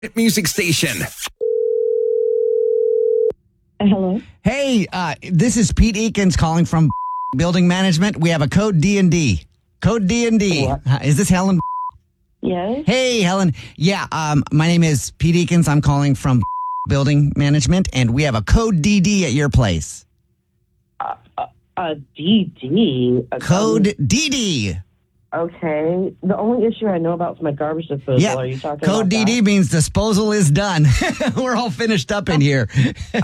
Music station. Hello. Hey, this is Pete Eakins calling from Building Management. We have a code D&D. Code D&D. What? Is this Helen? Yes. Hey, Helen. Yeah, my name is Pete Eakins. I'm calling from Building Management, and we have a code DD at your place. DD. Code DD. Okay. The only issue I know about is my garbage disposal. Yeah. Are you talking Code about DD that? means disposal is done. We're all finished up in here.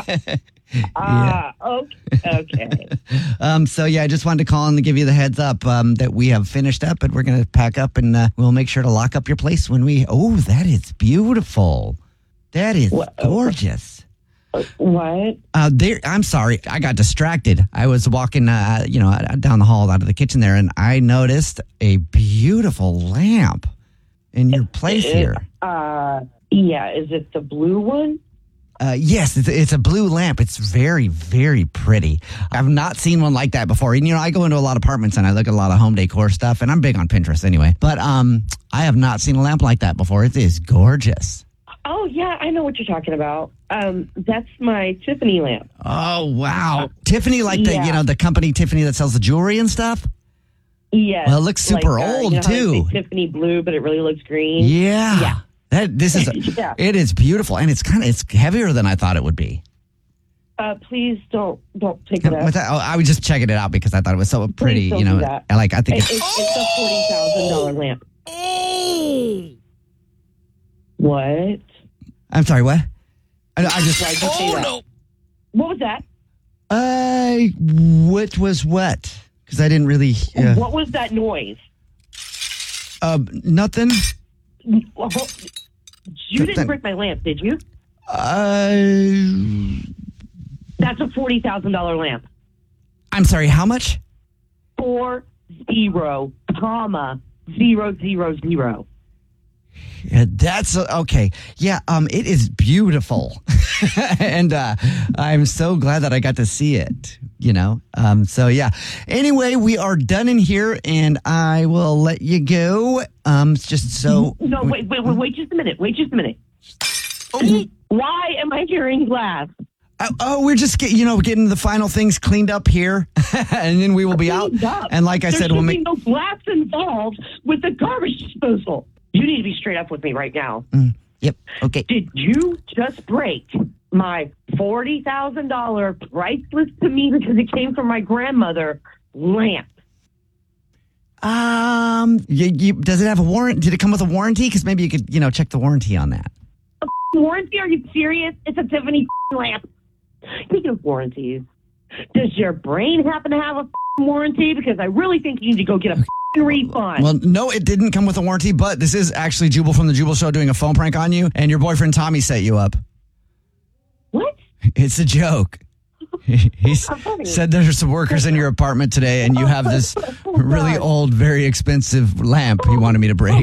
Okay. So yeah, I just wanted to call and give you the heads up that we have finished up, and we're going to pack up, and we'll make sure to lock up your place when we. Oh, that is beautiful. That is gorgeous. What? I'm sorry, I got distracted. I was walking, down the hall out of the kitchen there, and I noticed a beautiful lamp in your place here. Yeah. Is it the blue one? Yes, it's a blue lamp. It's very, very pretty. I've not seen one like that before. And, I go into a lot of apartments and I look at a lot of home decor stuff, and I'm big on Pinterest anyway. But I have not seen a lamp like that before. It is gorgeous. Oh, yeah. I know what you're talking about. That's my Tiffany lamp. Oh, wow. Tiffany, like Yeah. the company Tiffany that sells the jewelry and stuff? Yes. Well, it looks super old, how they too. say Tiffany blue, but it really looks green. Yeah. Yeah. This is Yeah. It is beautiful, and it's heavier than I thought it would be. Please don't pick it up. I was just checking it out because I thought it was so pretty. don't do that. I think It's a $40,000 lamp. What? I'm sorry. What? I just. Why'd you say that? no. What was that? What was what? Because I didn't really. What was that noise? Nothing. You didn't break my lamp, did you? That's a $40,000 lamp. I'm sorry. How much? 40,000. Yeah, that's okay. Yeah. It is beautiful, and I'm so glad that I got to see it. So yeah. Anyway, we are done in here, and I will let you go. Just so. No, wait just a minute. Why am I hearing glass? We're just getting the final things cleaned up here, and then we will be out. And like I said, we'll we'll make make. no glass involved with the garbage disposal. You need to be straight up with me right now. Yep. Okay. Did you just break my $40,000 priceless to me because it came from my grandmother lamp? Does it have a warrant? Did it come with a warranty? Because maybe you could, check the warranty on that. Warranty? Are you serious? It's a Tiffany lamp. Speaking of warranties, does your brain happen to have a warranty? Because I really think you need to go get a refund. Well, no, it didn't come with a warranty, but this is actually Jubal from the Jubal Show doing a phone prank on you, and your boyfriend Tommy set you up. What? It's a joke. He said there's some workers in your apartment today, and you have this really old, very expensive lamp he wanted me to break.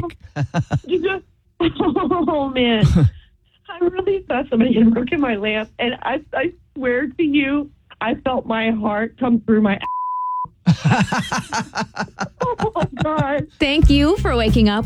Oh, man. I really thought somebody had broken my lamp, and I swear to you, I felt my heart come through my Oh, God. Thank you for waking up